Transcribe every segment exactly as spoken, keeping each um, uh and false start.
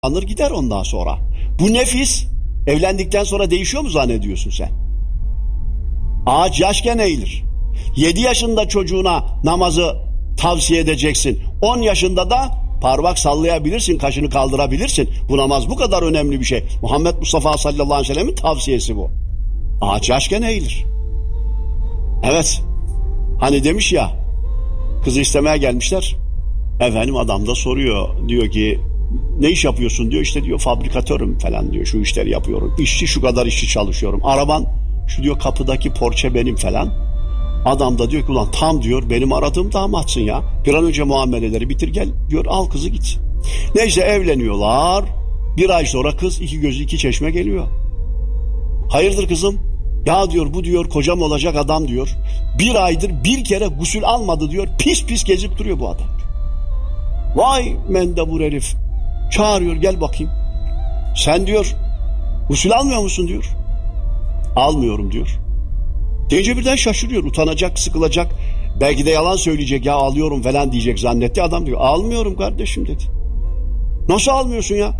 alır gider ondan sonra. Bu nefis evlendikten sonra değişiyor mu zannediyorsun sen? Ağaç yaşken eğilir. Yedi yaşında çocuğuna namazı tavsiye edeceksin. On yaşında da parmak sallayabilirsin, kaşını kaldırabilirsin. Bu namaz bu kadar önemli bir şey. Muhammed Mustafa sallallahu aleyhi ve sellem'in tavsiyesi bu. Ağaç yaşken eğilir. Evet. Hani demiş ya, kızı istemeye gelmişler. Efendim adam da soruyor. Diyor ki ne iş yapıyorsun diyor. İşte diyor fabrikatörüm falan diyor. Şu işleri yapıyorum. İşçi şu kadar işçi çalışıyorum. Araban şu diyor kapıdaki Porsche benim falan. Adam da diyor ki ulan tam diyor benim aradığım damatsın ya. Bir an önce muameleleri bitir gel diyor, al kızı git. Neyse evleniyorlar. Bir ay sonra kız iki gözü iki çeşme geliyor. Hayırdır kızım? Ya diyor bu diyor kocam olacak adam diyor. Bir aydır bir kere gusül almadı diyor. Pis pis gezip duruyor bu adam. Vay mendebur herif. Çağırıyor gel bakayım. Sen diyor gusül almıyor musun diyor. Almıyorum diyor. Deyince birden şaşırıyor. Utanacak, sıkılacak. Belki de yalan söyleyecek, ya alıyorum falan diyecek zannetti. Adam diyor almıyorum kardeşim dedi. Nasıl almıyorsun ya?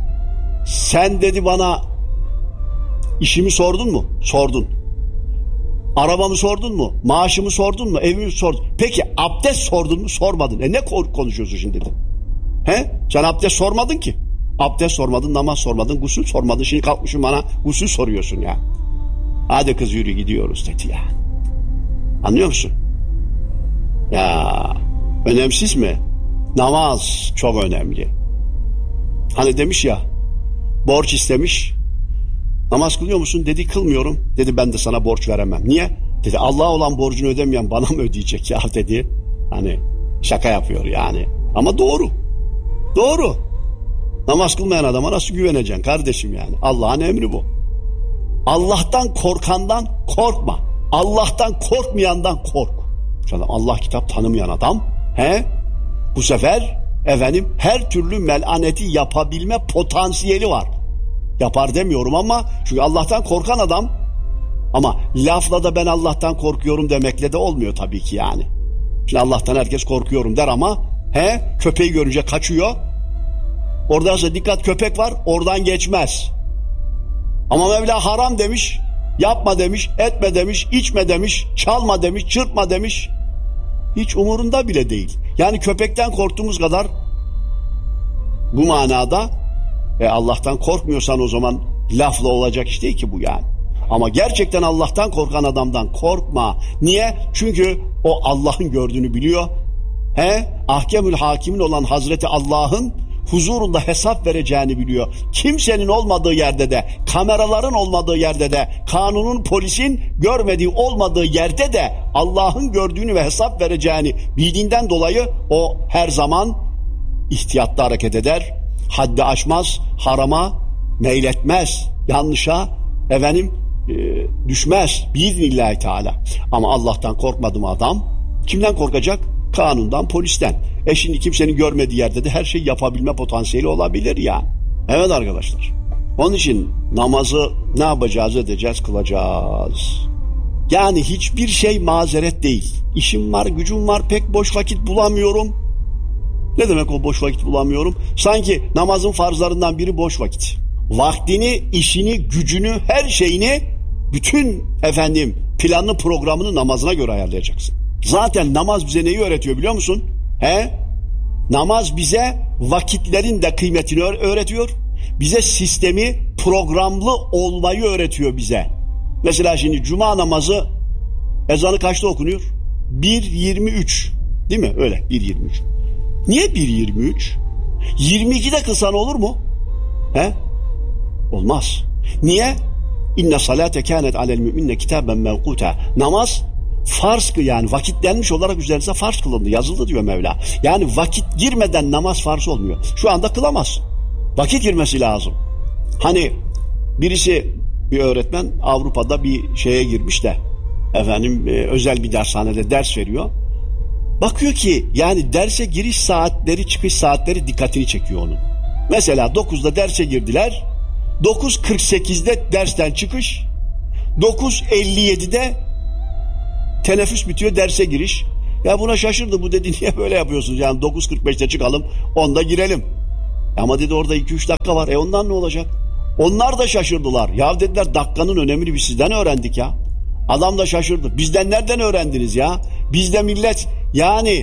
Sen dedi bana işimi sordun mu? Sordun. Arabamı sordun mu? Maaşımı sordun mu? Evimi sordun. Peki abdest sordun mu? Sormadın. E ne konuşuyorsun şimdi dedi. He? Sen abdest sormadın ki. Abdest sormadın, namaz sormadın, gusül sormadın. Şimdi kalkmışsın bana gusül soruyorsun ya. Hadi kız yürü gidiyoruz dedi ya. Anlıyor musun? Ya önemsiz mi? Namaz çok önemli. Hani demiş ya, borç istemiş. Namaz kılıyor musun? Dedi kılmıyorum. Dedi ben de sana borç veremem. Niye? Dedi Allah'a olan borcunu ödemeyen bana mı ödeyecek ya dedi. Hani şaka yapıyor yani. Ama doğru. Doğru. Namaz kılmayan adama nasıl güveneceksin kardeşim yani? Allah'ın emri bu. Allah'tan korkandan korkma. Allah'tan korkmayandan kork. Canım Allah kitap tanımayan adam he? Bu sefer efendim her türlü melaneti yapabilme potansiyeli var. Yapar demiyorum ama çünkü Allah'tan korkan adam, ama lafla da ben Allah'tan korkuyorum demekle de olmuyor tabii ki yani. Şimdi Allah'tan herkes korkuyorum der ama he köpeği görünce kaçıyor. Orada ise dikkat köpek var oradan geçmez. Ama Mevla haram demiş, yapma demiş, etme demiş, içme demiş, çalma demiş, çırpma demiş. Hiç umurunda bile değil. Yani köpekten korktuğumuz kadar bu manada e Allah'tan korkmuyorsan o zaman lafla olacak iş değil ki bu yani. Ama gerçekten Allah'tan korkan adamdan korkma. Niye? Çünkü o Allah'ın gördüğünü biliyor. He? Ahkemül Hakimin olan Hazreti Allah'ın huzurunda hesap vereceğini biliyor. Kimsenin olmadığı yerde de, kameraların olmadığı yerde de, kanunun, polisin görmediği olmadığı yerde de Allah'ın gördüğünü ve hesap vereceğini bildiğinden dolayı o her zaman ihtiyatlı hareket eder. Haddi aşmaz, harama meyletmez, yanlışa efendim e, düşmez biiznillahü teala. Ama Allah'tan korkmadı mı adam? Kimden korkacak? Kanundan, polisten. E şimdi kimsenin görmediği yerde de her şeyi yapabilme potansiyeli olabilir ya. Evet arkadaşlar. Onun için namazı ne yapacağız, edeceğiz, kılacağız. Yani hiçbir şey mazeret değil. İşim var, gücüm var, pek boş vakit bulamıyorum. Ne demek o boş vakit bulamıyorum? Sanki namazın farzlarından biri boş vakit. Vaktini, işini, gücünü, her şeyini, bütün efendim planını, programını namazına göre ayarlayacaksın. Zaten namaz bize neyi öğretiyor biliyor musun? He? Namaz bize vakitlerin de kıymetini öğretiyor. Bize sistemi, programlı olmayı öğretiyor bize. Mesela şimdi cuma namazı ezanı kaçta okunuyor? bir yirmi üç. Değil mi? Öyle bir yirmi üç. Niye bir yirmi üç? yirmi ikide kılsan olur mu? He? Olmaz. Niye? İnne salate kânet alel müminne kitaben mevkuta. Namaz farz kı yani vakitlenmiş olarak üzerinize farz kılındı, yazıldı diyor Mevla. Yani vakit girmeden namaz farz olmuyor. Şu anda kılamaz. Vakit girmesi lazım. Hani birisi, bir öğretmen Avrupa'da bir şeye girmiş de efendim e, özel bir dershanede ders veriyor. Bakıyor ki yani derse giriş saatleri, çıkış saatleri dikkatini çekiyor onun. Mesela dokuzda derse girdiler. dokuz kırk sekizde dersten çıkış. dokuz elli yedide teneffüs bitiyor, derse giriş. Ya buna şaşırdı, bu dedi niye böyle yapıyorsunuz? Yani dokuz kırk beşte çıkalım, onda girelim. Ama dedi orada iki üç dakika var. E ondan ne olacak? Onlar da şaşırdılar. Ya dediler dakikanın önemini biz sizden öğrendik ya. Adam da şaşırdı. Bizden nereden öğrendiniz ya? Bizde millet yani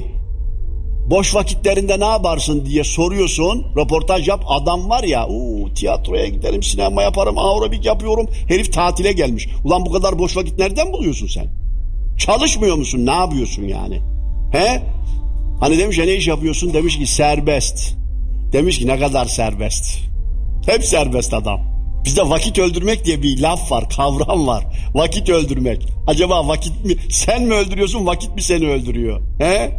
boş vakitlerinde ne yaparsın diye soruyorsun. Röportaj yap. Adam var ya uu, tiyatroya giderim, sinema yaparım, aerobik yapıyorum. Herif tatile gelmiş. Ulan bu kadar boş vakit nereden buluyorsun sen? Çalışmıyor musun? Ne yapıyorsun yani? He? Hani demiş ya ne iş yapıyorsun? Demiş ki serbest. Demiş ki ne kadar serbest? Hep serbest adam. Bizde vakit öldürmek diye bir laf var, kavram var. Vakit öldürmek. Acaba vakit mi? Sen mi öldürüyorsun, vakit mi seni öldürüyor? He?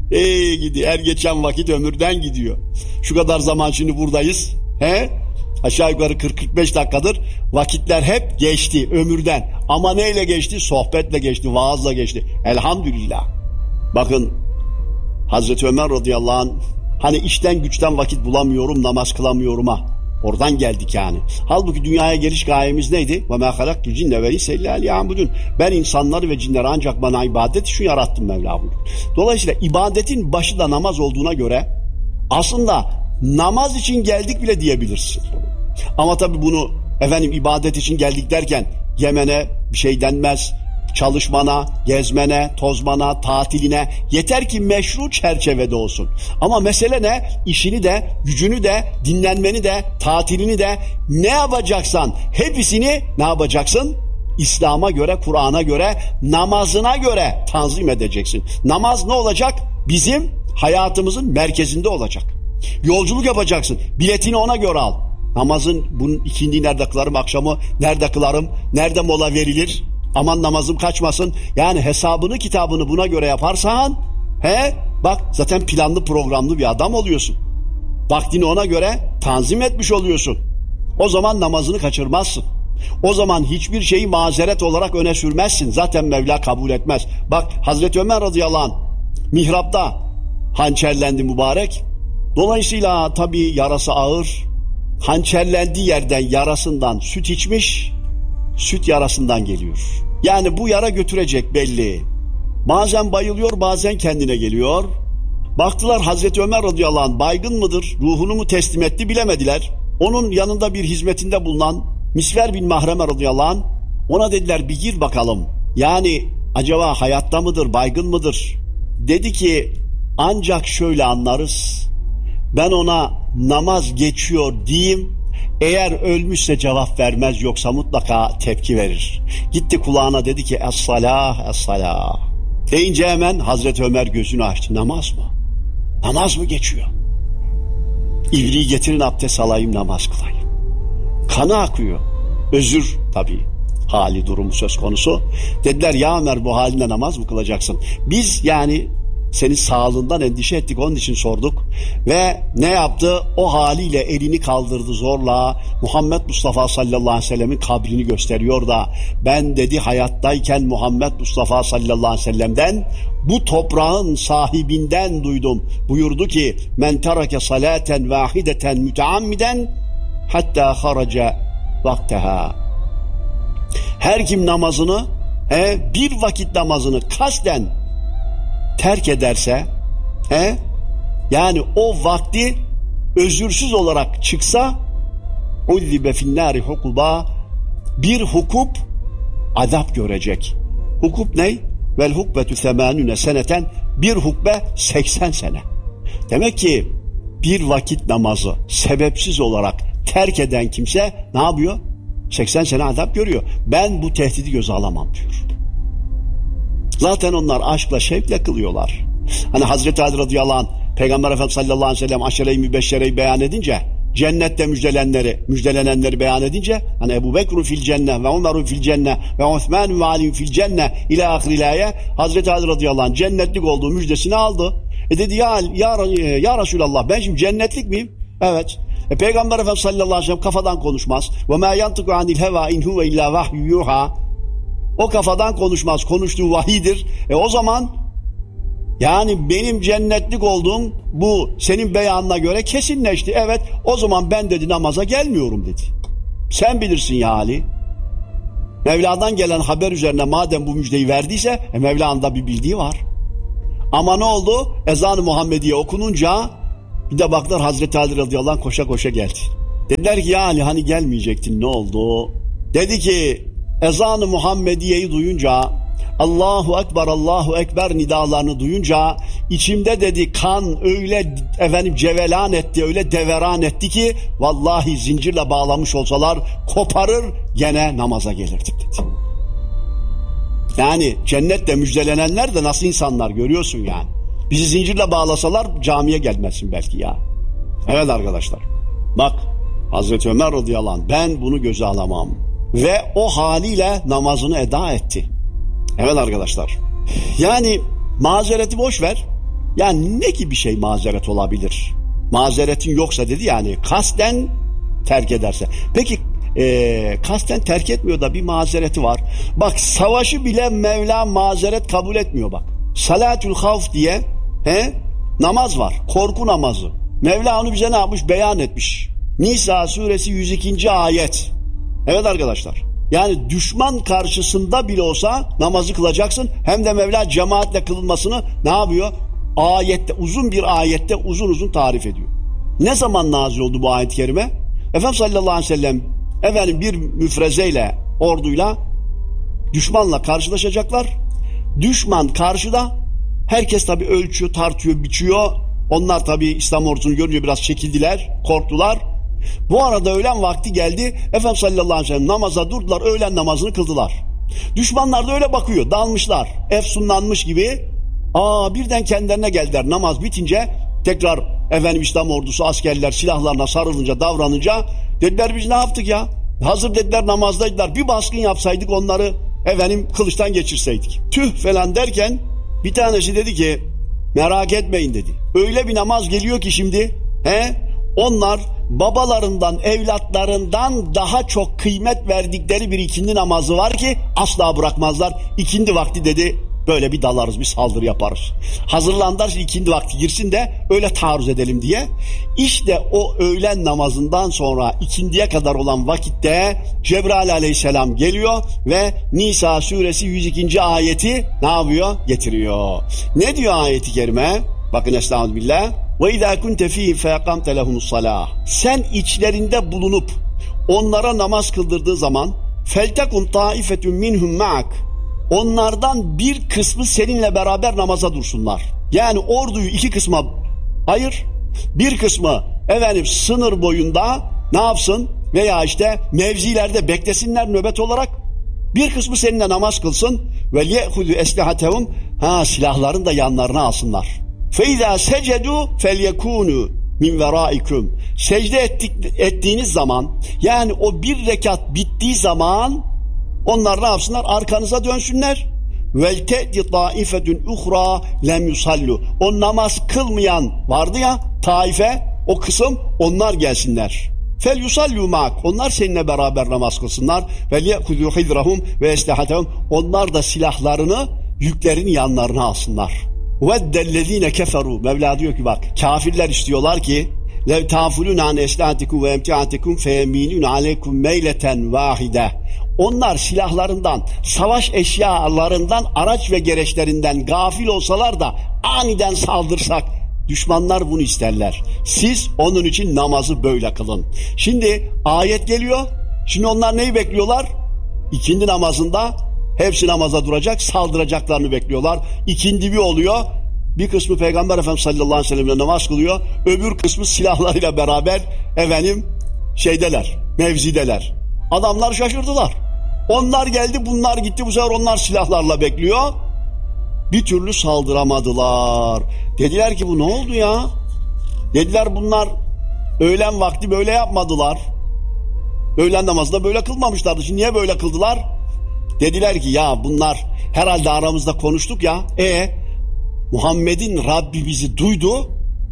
Ee gidiyor. Her geçen vakit ömürden gidiyor. Şu kadar zaman şimdi buradayız. He? Aşağı yukarı kırk kırk beş dakikadır vakitler hep geçti ömürden. Ama neyle geçti? Sohbetle geçti, vaazla geçti. Elhamdülillah. Bakın Hazreti Ömer radıyallahu anh hani işten güçten vakit bulamıyorum, namaz kılamıyorum ha. Oradan geldik yani. Halbuki dünyaya geliş gayemiz neydi? Ve mâ halaktul cinne vel insa illâ liya'budun. Ben insanları ve cinleri ancak bana ibadet için yarattım Mevla buyuruyor. Dolayısıyla ibadetin başı da namaz olduğuna göre aslında namaz için geldik bile diyebilirsin. Ama tabii bunu efendim ibadet için geldik derken yemene bir şey denmez. Çalışmana, gezmene, tozmana, tatiline yeter ki meşru çerçevede olsun. Ama mesele ne? İşini de, gücünü de, dinlenmeni de, tatilini de ne yapacaksan hepsini ne yapacaksın? İslam'a göre, Kur'an'a göre, namazına göre tanzim edeceksin. Namaz ne olacak? Bizim hayatımızın merkezinde olacak. Yolculuk yapacaksın. Biletini ona göre al. Namazın bunun ikindiği nerede kılarım, akşamı nerede kılarım, nerede mola verilir? Aman namazım kaçmasın. Yani hesabını kitabını buna göre yaparsan he bak zaten planlı programlı bir adam oluyorsun. Vaktini ona göre tanzim etmiş oluyorsun. O zaman namazını kaçırmazsın. O zaman hiçbir şeyi mazeret olarak öne sürmezsin. Zaten Mevla kabul etmez. Bak Hazreti Ömer radıyallahu anh mihrapta hançerlendi mübarek. Dolayısıyla tabii yarası ağır. Hançerlendiği yerden yarasından süt içmiş. Süt yarasından geliyor. Yani bu yara götürecek belli. Bazen bayılıyor, bazen kendine geliyor. Baktılar Hazreti Ömer radıyallahu anh baygın mıdır, ruhunu mu teslim etti bilemediler. Onun yanında bir hizmetinde bulunan Misver bin Mahreme radıyallahu anh ona dediler bir gir bakalım. Yani acaba hayatta mıdır, baygın mıdır? Dedi ki ancak şöyle anlarız. Ben ona namaz geçiyor diyeyim. Eğer ölmüşse cevap vermez yoksa mutlaka tepki verir. Gitti kulağına dedi ki es-salah es-salah. Deyince hemen Hazreti Ömer gözünü açtı. Namaz mı? Namaz mı geçiyor? İvriği getirin abdest alayım namaz kılayım. Kanı akıyor. Özür tabii. Hali durumu söz konusu. Dediler ya Ömer bu haline namaz mı kılacaksın? Biz yani senin sağlığından endişe ettik onun için sorduk. Ve ne yaptı? O haliyle elini kaldırdı zorla. Muhammed Mustafa sallallahu aleyhi ve sellemin kabrini gösteriyor da ben dedi hayattayken Muhammed Mustafa sallallahu aleyhi ve sellem'den bu toprağın sahibinden duydum. Buyurdu ki men terake salaten vahideten müteammiden hatta haraca vakteha. Her kim namazını he, bir vakit namazını kasten terk ederse he, yani o vakti özürsüz olarak çıksa uzzibe finnâri hukuba bir hukup azap görecek. Hukup ne? Vel hukbetü semânüne seneten bir hukbe seksen sene. Demek ki bir vakit namazı sebepsiz olarak terk eden kimse ne yapıyor? seksen sene azap görüyor. Ben bu tehdidi göze alamam diyor. Zaten onlar aşkla şevkle kılıyorlar. Hani Hazreti Ali radıyallahu anh Peygamber Efendimiz sallallahu aleyhi ve sellem aşere-i mübeşşereyi beyan edince cennette müjdelenenleri, müjdelenenleri beyan edince hani Ebu Bekrun fil cenne ve Ömerun fil cenne ve Osman ve Ali fil cenne ila ahirilaye Hazreti Ali radıyallahu anh cennetlik olduğu müjdesini aldı. E dedi ya, ya, ya Resulallah ben şimdi cennetlik miyim? Evet. E Peygamber Efendimiz sallallahu aleyhi ve sellem kafadan konuşmaz. Ve ma yantiku anil heva in huve illa vahyu yuha. O kafadan konuşmaz. Konuştuğu vahidir. E o zaman yani benim cennetlik olduğum bu senin beyanına göre kesinleşti. Evet o zaman ben dedi namaza gelmiyorum dedi. Sen bilirsin ya Ali. Mevla'dan gelen haber üzerine madem bu müjdeyi verdiyse e Mevla'nın da bir bildiği var. Ama ne oldu? Ezan-ı Muhammediye okununca Bir de baktılar Hazreti Ali radıyallahu anh koşa koşa geldi. Dediler ki ya Ali hani gelmeyecektin, ne oldu? Dedi ki ezan-ı Muhammediye'yi duyunca, Allahu Ekber, Allahu Ekber nidalarını duyunca içimde dedi kan öyle efendim cevelan etti, öyle deveran etti ki vallahi zincirle bağlamış olsalar koparır gene namaza gelirdik dedi. Yani cennette müjdelenenler de nasıl insanlar görüyorsun yani. Bizi zincirle bağlasalar camiye gelmezsin belki ya. Evet arkadaşlar, bak Hazreti Ömer radıyallahu anh ben bunu göze alamam ve o haliyle namazını eda etti. Evet arkadaşlar, yani mazereti boş ver. Yani ne gibi şey mazeret olabilir? Mazeretin yoksa dedi, yani kasten terk ederse. Peki e, kasten terk etmiyor da bir mazereti var. Bak savaşı bile Mevla mazeret kabul etmiyor bak. Salatül havf diye he, namaz var, korku namazı. Mevla onu bize ne yapmış? Beyan etmiş. Nisa suresi yüz ikinci ayet. Evet arkadaşlar. Yani düşman karşısında bile olsa namazı kılacaksın. Hem de Mevla cemaatle kılınmasını ne yapıyor? Ayette, uzun bir ayette uzun uzun tarif ediyor. Ne zaman nazil oldu bu ayet-i kerime? Efendimiz sallallahu aleyhi ve sellem efendim bir müfrezeyle, orduyla düşmanla karşılaşacaklar. Düşman karşıda. Herkes tabii ölçüyor, tartıyor, biçiyor. Onlar tabii İslam ordusunu görünce biraz çekildiler, korktular. Bu arada öğlen vakti geldi. Efendimiz sallallahu aleyhi ve sellem namaza durdular. Öğlen namazını kıldılar. Düşmanlar da öyle bakıyor. Dalmışlar. Efsunlanmış gibi. Aa birden kendilerine geldiler. Namaz bitince tekrar efendim İslam ordusu askerler silahlarına sarılınca, davranınca dediler biz ne yaptık ya? Hazır dediler namazdaydılar. Bir baskın yapsaydık onları efendim kılıçtan geçirseydik. Tüh falan derken bir tanesi dedi ki merak etmeyin dedi. Öyle bir namaz geliyor ki şimdi he? Onlar babalarından, evlatlarından daha çok kıymet verdikleri bir ikindi namazı var ki asla bırakmazlar. İkindi vakti dedi böyle bir dalarız, bir saldırı yaparız. Hazırlandılar ikindi vakti girsin de öyle taarruz edelim diye. İşte o öğlen namazından sonra ikindiye kadar olan vakitte Cebrail aleyhisselam geliyor ve Nisa suresi yüz ikinci ayeti ne yapıyor? Getiriyor. Ne diyor ayeti kerime? Bakın estağfirullah. Ve izâ kunte fîhî feqamte lehumus salâh. Sen içlerinde bulunup onlara namaz kıldırdığı zaman feltekun taifetun minhum ma'ak. Onlardan bir kısmı seninle beraber namaza dursunlar. Yani orduyu iki kısma ayır. Bir kısmı efendim sınır boyunda ne yapsın? Veya işte mevzilerde beklesinler nöbet olarak. Bir kısmı seninle namaz kılsın. Ve ye'hudu eslihatehum. Ha silahlarını da yanlarına alsınlar. فَاِذَا سَجَدُوا فَلْيَكُونُوا مِنْ وَرَائِكُمْ. Secde ettik, ettiğiniz zaman yani o bir rekat bittiği zaman onlar ne yapsınlar? Arkanıza dönsünler. وَلْتَأْتِ طَائِفَةٌ اُخْرَى لَمْ يُصَلُّوا. O namaz kılmayan vardı ya taife, o kısım, onlar gelsinler. فَلْيُصَلُّوا مَعَكْ. Onlar seninle beraber namaz kılsınlar. وَلْيَأْخُذُوا حِذْرَهُمْ وَاَسْلَحَتَهُمْ. Onlar da silahlarını, yüklerini yanlarına alsınlar. وَدَّلَّذ۪ينَ كَفَرُوا. Mevla diyor ki bak kafirler istiyorlar ki لَوْ تَعْفُلُونَ عَنْ اَسْلَاتِكُمْ وَاَمْتِعَاتِكُمْ فَيَم۪ينُونَ عَلَيْكُمْ مَيْلَةً وَاحِدَةً. Onlar silahlarından, savaş eşyalarından, araç ve gereçlerinden gafil olsalar da aniden saldırsak, düşmanlar bunu isterler. Siz onun için namazı böyle kılın. Şimdi ayet geliyor. Şimdi onlar neyi bekliyorlar? İkindi namazında hepsi namaza duracak, saldıracaklarını bekliyorlar. İkindi bir oluyor. Bir kısmı Peygamber Efendimiz sallallahu aleyhi ve sellem'le namaz kılıyor. Öbür kısmı silahlarıyla beraber efendim şeydeler, mevzideler. Adamlar şaşırdılar. Onlar geldi, bunlar gitti. Bu sefer onlar silahlarla bekliyor. Bir türlü saldıramadılar. Dediler ki bu ne oldu ya? Dediler bunlar öğlen vakti böyle yapmadılar. Öğlen namazda böyle kılmamışlardı. Şimdi niye böyle kıldılar? Dediler ki ya bunlar herhalde aramızda konuştuk ya. E Muhammed'in Rabbi bizi duydu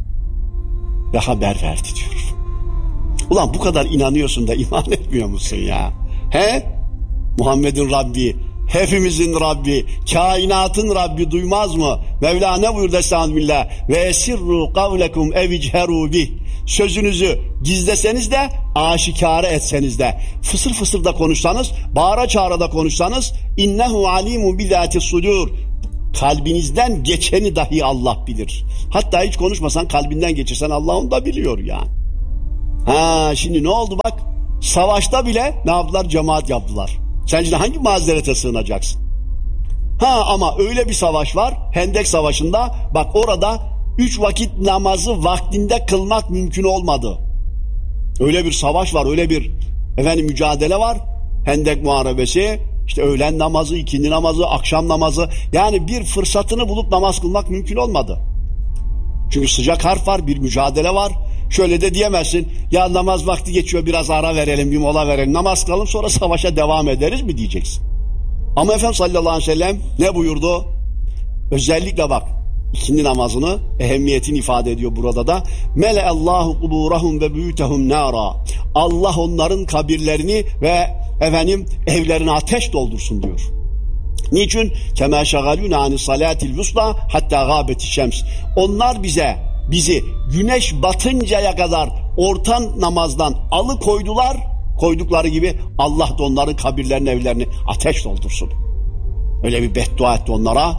ve haber verdi diyor. Ulan bu kadar inanıyorsun da iman etmiyor musun ya? He? Muhammed'in Rabbi, hepimizin Rabbi, kainatın Rabbi duymaz mı? Mevla ne buyurdu estağfirullah? Ve esirru kavlekum evicheru bih. Sözünüzü gizleseniz de aşikare etseniz de fısır fısır da konuşsanız, bağıra çağıra da konuşsanız innehu alimun bizati sudur. kalbinizden geçeni dahi Allah bilir. Hatta hiç konuşmasan kalbinden geçirsen Allah onu da biliyor yani. Ha şimdi ne oldu bak, savaşta bile ne yaptılar? Cemaat yaptılar. Sen şimdi hangi mazerete sığınacaksın? Ha ama öyle bir savaş var, Hendek Savaşı'nda, bak orada üç vakit namazı vaktinde kılmak mümkün olmadı. Öyle bir savaş var, öyle bir efendim mücadele var. Hendek Muharebesi, işte öğlen namazı, ikindi namazı, akşam namazı, yani bir fırsatını bulup namaz kılmak mümkün olmadı. Çünkü sıcak harp var, bir mücadele var. Şöyle de diyemezsin, ya namaz vakti geçiyor biraz ara verelim, bir mola verelim, namaz kılalım sonra savaşa devam ederiz mi diyeceksin. Ama Efendimiz sallallahu aleyhi ve sellem ne buyurdu? Özellikle bak, ikindi namazını, ehemmiyetini ifade ediyor burada da. Meleallahu kuburahum ve buyutehum nara. Allah onların kabirlerini ve efendim evlerini ateş doldursun diyor. Niçin? Kema şagalûne ani salatil vusta hatta gâbeti şems. Onlar bize, bizi güneş batıncaya kadar orta namazdan alıkoydular. Koydukları gibi Allah da onların kabirlerini, evlerini ateş doldursun. Öyle bir beddua etti onlara.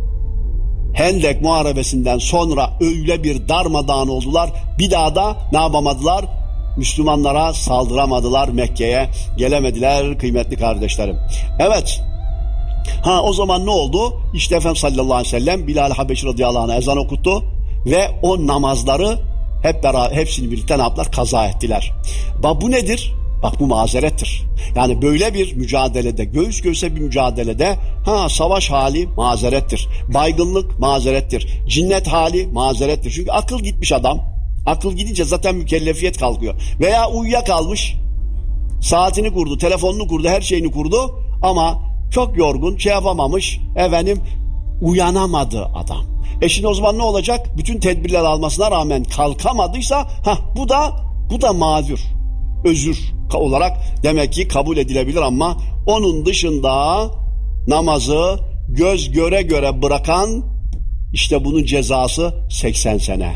Hendek Muharebesi'nden sonra öyle bir darmadağın oldular. Bir daha da ne yapamadılar? Müslümanlara saldıramadılar, Mekke'ye gelemediler kıymetli kardeşlerim. Evet. Ha o zaman ne oldu? İşte Efendimiz sallallahu aleyhi ve sellem Bilal Habeşi radıyallahu anh'a ezan okuttu ve o namazları hep beraber, hepsini birlikte ne yaptılar? Kaza ettiler. Bak bu nedir? Bak bu mazerettir. Yani böyle bir mücadelede, göğüs göğüse bir mücadelede, ha savaş hali mazerettir. Baygınlık mazerettir. Cinnet hali mazerettir. Çünkü akıl gitmiş adam. Akıl gidince zaten mükellefiyet kalkıyor. Veya uyuyakalmış, saatini kurdu, telefonunu kurdu, her şeyini kurdu ama çok yorgun, şey yapamamış, efendim uyanamadı adam. E şimdi o zaman ne olacak? Bütün tedbirler almasına rağmen kalkamadıysa, ha bu da bu da mazur, özür olarak demek ki kabul edilebilir ama onun dışında namazı göz göre göre bırakan, işte bunun cezası seksen sene.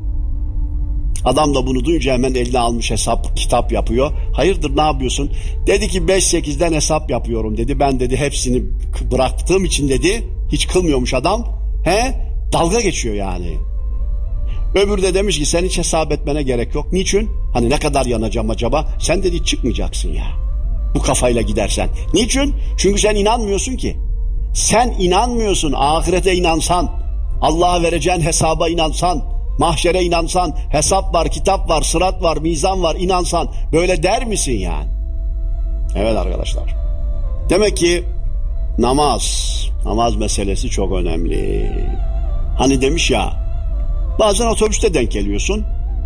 Adam da bunu duyunca hemen eline almış, hesap kitap yapıyor. Hayırdır ne yapıyorsun? Dedi ki beş sekizden hesap yapıyorum dedi. Ben dedi hepsini bıraktığım için dedi, hiç kılmıyormuş adam. He? Dalga geçiyor yani. Öbürü de demiş ki sen hiç hesap etmene gerek yok. Niçin? Hani ne kadar yanacağım acaba? Sen dedi çıkmayacaksın ya. Bu kafayla gidersen. Niçin? Çünkü sen inanmıyorsun ki. Sen inanmıyorsun. Ahirete inansan, Allah'a vereceğin hesaba inansan, mahşere inansan, hesap var, kitap var, sırat var, mizan var, inansan böyle der misin yani? Evet arkadaşlar. Demek ki namaz, namaz meselesi çok önemli. Hani demiş ya, bazen otobüste denk geliyorsun.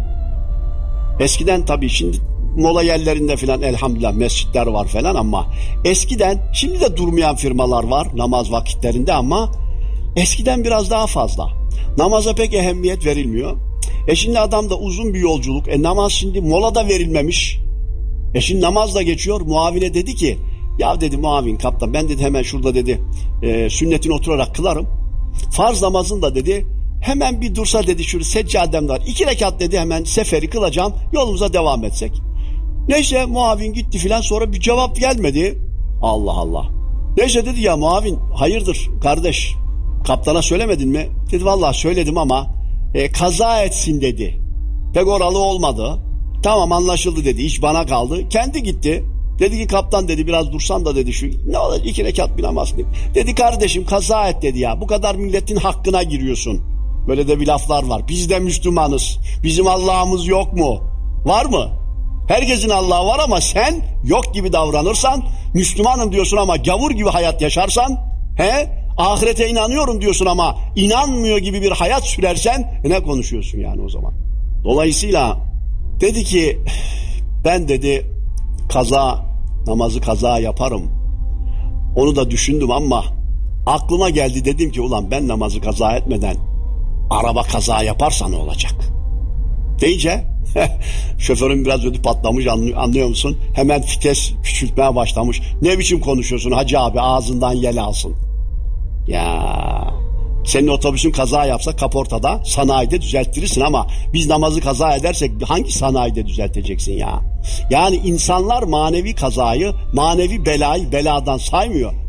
Eskiden tabii, şimdi mola yerlerinde filan elhamdülillah mescitler var falan ama eskiden, şimdi de durmayan firmalar var namaz vakitlerinde ama eskiden biraz daha fazla. Namaza pek ehemmiyet verilmiyor. E şimdi adam da uzun bir yolculuk. E namaz şimdi mola da verilmemiş. E şimdi namaz da geçiyor. Muavine dedi ki, ya dedi muavin kaptan, ben dedi hemen şurada dedi e, sünnetini oturarak kılarım. Farz namazın da dedi hemen bir dursa dedi, şurada seccadem var, iki rekat dedi, hemen seferi kılacağım, yolumuza devam etsek. Neyse muavin gitti filan, sonra bir cevap gelmedi. Allah Allah. Neyse dedi ya muavin, hayırdır kardeş, kaptana söylemedin mi? Dedi vallahi söyledim ama e, kaza etsin dedi. Pek oralı olmadı. Tamam anlaşıldı dedi, iş bana kaldı. Kendi gitti. Dedi ki kaptan dedi biraz dursan da dedi şu ne olacak, iki rekat bir namaz kılayım. Dedi kardeşim kaza et dedi ya, bu kadar milletin hakkına giriyorsun. Böyle de bir laflar var. Biz de Müslümanız. Bizim Allah'ımız yok mu? Var mı? Herkesin Allah'ı var ama sen yok gibi davranırsan, Müslümanım diyorsun ama gavur gibi hayat yaşarsan, he? Ahirete inanıyorum diyorsun ama inanmıyor gibi bir hayat sürersen, e ne konuşuyorsun yani o zaman? Dolayısıyla dedi ki ben dedi kaza, namazı kaza yaparım. Onu da düşündüm ama aklıma geldi, dedim ki ulan ben namazı kaza etmeden araba kaza yaparsa ne olacak? Deyince şoförün biraz ödü patlamış, anlıyor musun? Hemen vites küçültmeye başlamış. Ne biçim konuşuyorsun hacı abi, ağzından yel alsın. Ya senin otobüsün kaza yapsa kaportada, sanayide düzelttirirsin ama biz namazı kaza edersek hangi sanayide düzelteceksin ya? Yani insanlar manevi kazayı, manevi belayı beladan saymıyor. Bak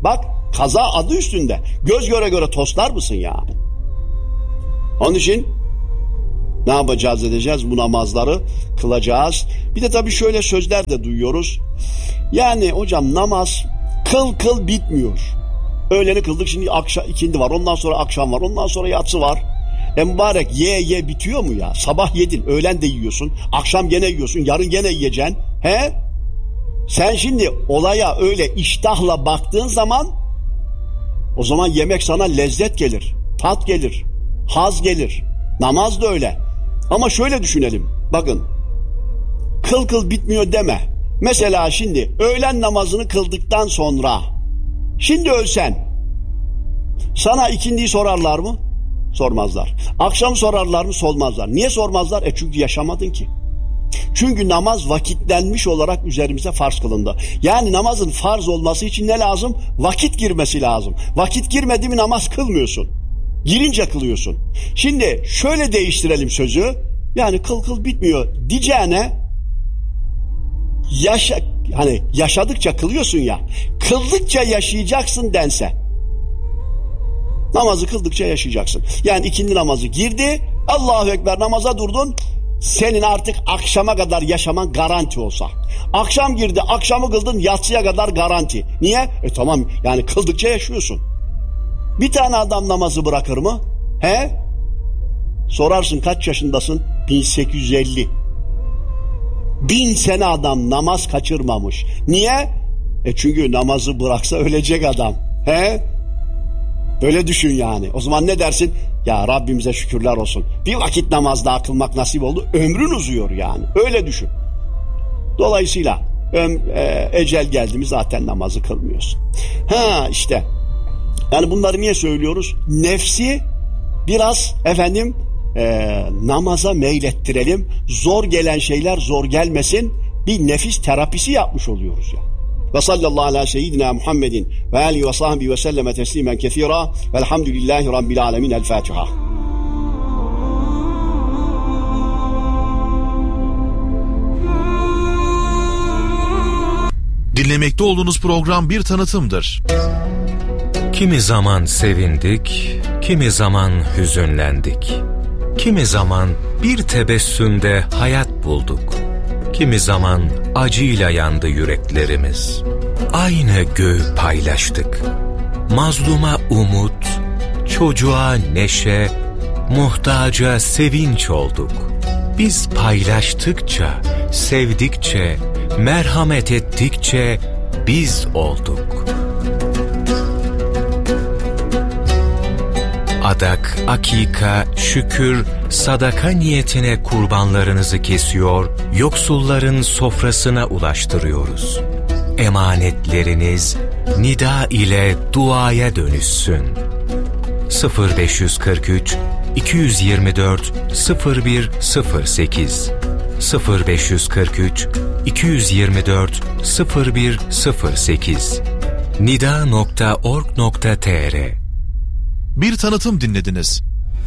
Kaza adı üstünde. Göz göre göre toslar mısın yani? Onun için ne yapacağız edeceğiz? Bu namazları kılacağız. Bir de tabii şöyle sözler de duyuyoruz. Yani hocam namaz kıl kıl bitmiyor. Öğleni kıldık, şimdi akşam, ikindi var, ondan sonra akşam var, ondan sonra yatsı var. E mübarek ye ye bitiyor mu ya? Sabah yedin, öğlen de yiyorsun, akşam gene yiyorsun, yarın gene yiyeceksin. He? Sen şimdi olaya öyle iştahla baktığın zaman, o zaman yemek sana lezzet gelir, tat gelir, haz gelir. Namaz da öyle. Ama şöyle düşünelim. Bakın. Kıl kıl bitmiyor deme. Mesela şimdi öğlen namazını kıldıktan sonra şimdi ölsen sana ikindiyi sorarlar mı? Sormazlar. Akşam sorarlar mı? Sormazlar. Niye sormazlar? E çünkü yaşamadın ki. Çünkü namaz vakitlenmiş olarak üzerimize farz kılındı. Yani namazın farz olması için ne lazım? Vakit girmesi lazım. Vakit girmedi mi namaz kılmıyorsun. Girince kılıyorsun. Şimdi şöyle değiştirelim sözü. Yani kıl kıl bitmiyor diyeceğine, yaşa, hani yaşadıkça kılıyorsun ya, kıldıkça yaşayacaksın dense. Namazı kıldıkça yaşayacaksın. Yani ikindi namazı girdi, Allahu Ekber, namaza durdun, senin artık akşama kadar yaşaman garanti olsa. Akşam girdi, akşamı kıldın, yatsıya kadar garanti. Niye? E tamam, yani kıldıkça yaşıyorsun. Bir tane adam namazı bırakır mı? He? Sorarsın kaç yaşındasın? bin sekiz yüz elli. Bin sene adam namaz kaçırmamış. Niye? E çünkü namazı bıraksa ölecek adam. He? Böyle düşün yani. O zaman ne dersin? Ya Rabbimize şükürler olsun. Bir vakit namaz daha kılmak nasip oldu. Ömrün uzuyor yani. Öyle düşün. Dolayısıyla öm, e, ecel geldi mi zaten namazı kılmıyorsun. Ha işte. Yani bunları niye söylüyoruz? Nefsi biraz efendim e, namaza meylettirelim. Zor gelen şeyler zor gelmesin. Bir nefis terapisi yapmış oluyoruz ya. Ve sallallahu ala seyyidina Muhammedin ve alihi ve sahbihi ve selleme teslimen kethira velhamdülillahi rabbil alemin. El Fatiha. Dinlemekte olduğunuz program bir tanıtımdır. Kimi zaman sevindik, kimi zaman hüzünlendik. Kimi zaman bir tebessümde hayat bulduk. Kimi zaman acıyla yandı yüreklerimiz. Aynı göğü paylaştık. Mazluma umut, çocuğa neşe, muhtaca sevinç olduk. Biz paylaştıkça, sevdikçe, merhamet ettikçe biz olduk. Adak, akika, şükür, sadaka niyetine kurbanlarınızı kesiyor, yoksulların sofrasına ulaştırıyoruz. Emanetleriniz nida ile duaya dönüşsün. sıfır beş kırk üç iki yüz yirmi dört sıfır bir sıfır sekiz sıfır beş kırk üç iki yüz yirmi dört sıfır bir sıfır sekiz nida nokta org nokta tr. Bir tanıtım dinlediniz.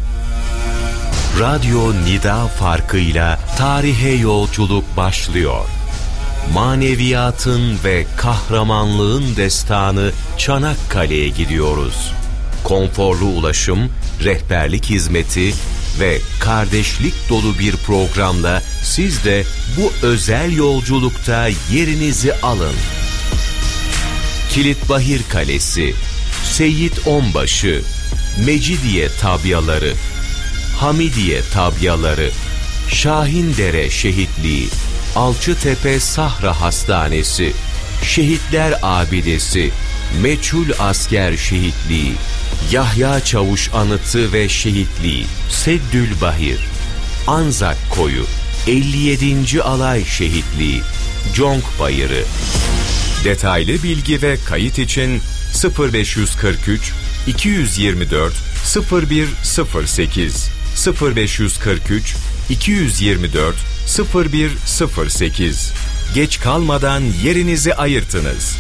Radyo Nida farkıyla tarihe yolculuk başlıyor. Maneviyatın ve kahramanlığın destanı Çanakkale'ye gidiyoruz. Konforlu ulaşım, rehberlik hizmeti ve kardeşlik dolu bir programla siz de bu özel yolculukta yerinizi alın. Kilitbahir Kalesi, Seyit Onbaşı, Mecidiye tabyaları, Hamidiye tabyaları, Şahindere şehitliği, Alçıtepe Sahra Hastanesi, Şehitler Abidesi, Meçhul Asker Şehitliği, Yahya Çavuş Anıtı ve Şehitliği, Seddülbahir, Anzak Koyu, elli yedinci Alay Şehitliği, Conk Bayırı. Detaylı bilgi ve kayıt için sıfır beş kırk üç iki yüz yirmi dört sıfır bir sıfır sekiz sıfır beş kırk üç iki yüz yirmi dört sıfır bir sıfır sekiz. Geç kalmadan yerinizi ayırtınız.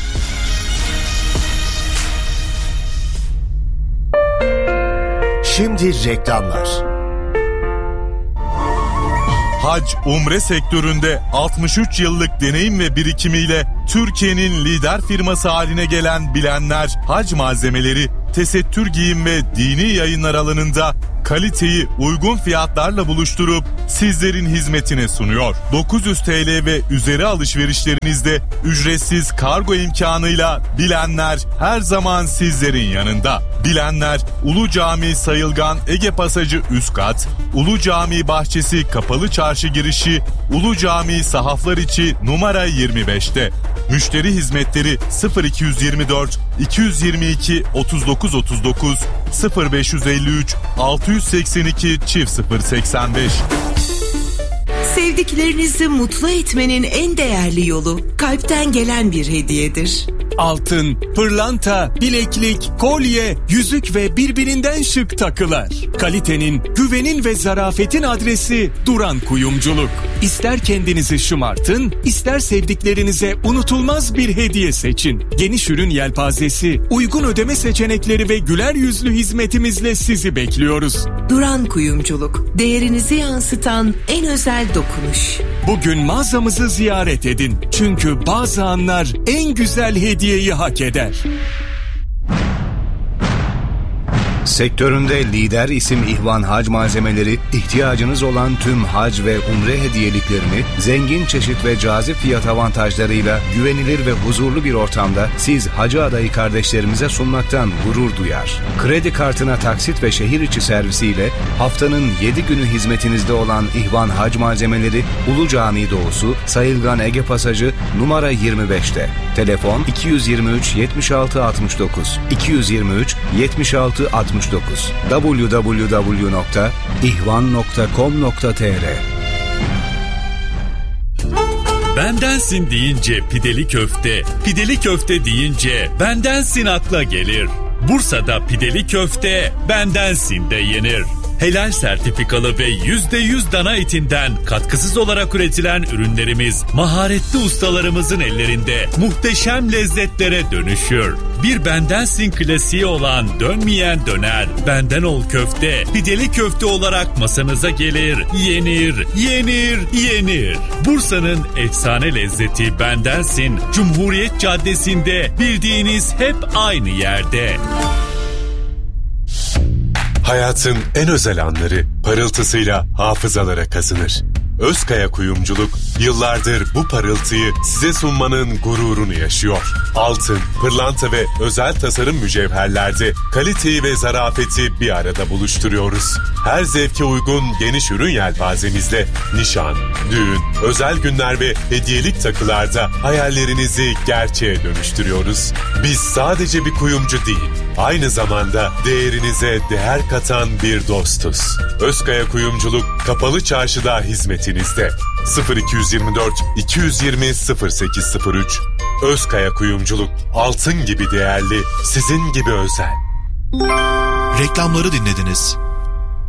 Şimdi reklamlar. hac, umre sektöründe altmış üç yıllık deneyim ve birikimiyle Türkiye'nin lider firması haline gelen Bilenler Hac Malzemeleri, tesettür giyim ve dini yayınlar alanında kaliteyi uygun fiyatlarla buluşturup sizlerin hizmetine sunuyor. dokuz yüz TL ve üzeri alışverişlerinizde ücretsiz kargo imkanıyla Bilenler her zaman sizlerin yanında. Bilenler, Ulu Cami Sayılgan Ege Pasajı üst kat, Ulu Cami Bahçesi Kapalı Çarşı girişi, Ulu Cami Sahaflar içi numara yirmi beşte. Müşteri hizmetleri sıfır iki yirmi dört iki yüz yirmi iki otuz dokuz otuz dokuz sıfır beş elli üç altı yüz seksen iki çift sıfır seksen beş. Sevdiklerinizi mutlu etmenin en değerli yolu kalpten gelen bir hediyedir. Altın, pırlanta, bileklik, kolye, yüzük ve birbirinden şık takılar. Kalitenin, güvenin ve zarafetin adresi Duran Kuyumculuk. İster kendinizi şımartın, ister sevdiklerinize unutulmaz bir hediye seçin. Geniş ürün yelpazesi, uygun ödeme seçenekleri ve güler yüzlü hizmetimizle sizi bekliyoruz. Duran Kuyumculuk, değerinizi yansıtan en özel dokunuş. Bugün mağazamızı ziyaret edin. Çünkü bazı anlar en güzel hediyeyi hak eder. Sektöründe lider isim İhvan Hac Malzemeleri, ihtiyacınız olan tüm hac ve umre hediyeliklerini zengin çeşit ve cazip fiyat avantajlarıyla güvenilir ve huzurlu bir ortamda siz hacı adayı kardeşlerimize sunmaktan gurur duyar. Kredi kartına taksit ve şehir içi servisiyle haftanın yedi günü hizmetinizde olan İhvan Hac Malzemeleri, Ulu Cami Doğusu, Sayılgan Ege Pasajı numara yirmi beşte. Telefon iki yüz yirmi üç yetmiş altı altmış dokuz iki yüz yirmi üç yetmiş altı altmış dokuz double-u double-u double-u nokta ihvan nokta com nokta tr. Bendensin deyince pideli köfte, pideli köfte deyince bendensin akla gelir. Bursa'da pideli köfte bendensin de yenir. Helal sertifikalı ve yüzde yüz dana etinden katkısız olarak üretilen ürünlerimiz maharetli ustalarımızın ellerinde muhteşem lezzetlere dönüşür. Bir bendensin klasiği olan dönmeyen döner, benden ol köfte, pideli köfte olarak masanıza gelir, yenir, yenir, yenir. Bursa'nın efsane lezzeti bendensin, Cumhuriyet Caddesi'nde, bildiğiniz hep aynı yerde. Hayatın en özel anları parıltısıyla hafızalara kazınır. Özkaya Kuyumculuk yıllardır bu parıltıyı size sunmanın gururunu yaşıyor. Altın, pırlanta ve özel tasarım mücevherlerde kaliteyi ve zarafeti bir arada buluşturuyoruz. Her zevke uygun geniş ürün yelpazemizle nişan, düğün, özel günler ve hediyelik takılarda hayallerinizi gerçeğe dönüştürüyoruz. Biz sadece bir kuyumcu değil, aynı zamanda değerinize değer katan bir dostuz. Özkaya Kuyumculuk Kapalı Çarşı'da hizmetinizde. sıfır iki yirmi dört iki yüz yirmi sıfır sekiz sıfır üç. Özkaya Kuyumculuk, altın gibi değerli, sizin gibi özel. Reklamları dinlediniz.